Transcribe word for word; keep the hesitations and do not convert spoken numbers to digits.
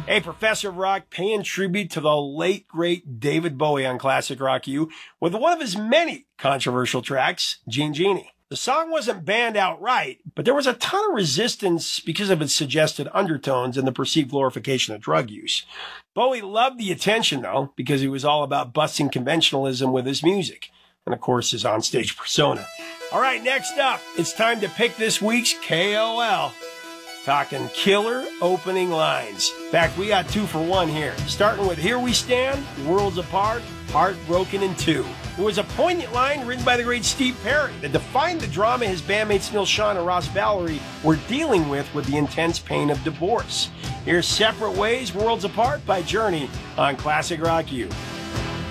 Hey, Professor of Rock paying tribute to the late, great David Bowie on Classic Rock U with one of his many controversial tracks, Jean Genie. The song wasn't banned outright, but there was a ton of resistance because of its suggested undertones and the perceived glorification of drug use. Bowie loved the attention, though, because he was all about busting conventionalism with his music, and of course his onstage persona. All right, next up, it's time to pick this week's K O L. Talking killer opening lines. In fact, we got two for one here. Starting with Here We Stand, Worlds Apart, Heartbroken in Two. It was a poignant line written by the great Steve Perry that defined the drama his bandmates Neil Schon and Ross Valory were dealing with with the intense pain of divorce. Here's Separate Ways, Worlds Apart by Journey on Classic Rock U.